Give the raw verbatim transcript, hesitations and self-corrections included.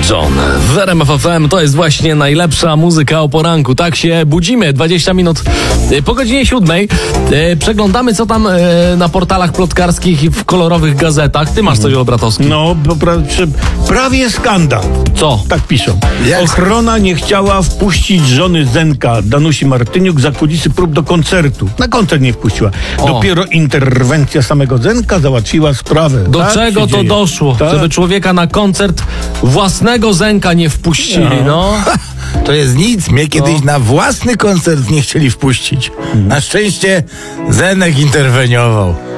John w R M F F M. To jest właśnie najlepsza muzyka o poranku. Tak się budzimy dwadzieścia minut po godzinie siódmej. Przeglądamy, co tam na portalach plotkarskich i w kolorowych gazetach. Ty masz coś, Olbratowski? No, bo pra, prawie skandal. Co? Tak piszą. Jak? Ochrona nie chciała wpuścić żony Zenka, Danusi Martyniuk, za kulisy prób do koncertu. Na koncert nie wpuściła. O. Dopiero interwencja samego Zenka załatwiła sprawę. Do Tak czego się to dzieje. doszło? Tak. Żeby człowieka na koncert własnego Zenka nie wpuścili, no. To jest nic. Mnie kiedyś na własny koncert nie chcieli wpuścić. Na szczęście Zenek interweniował.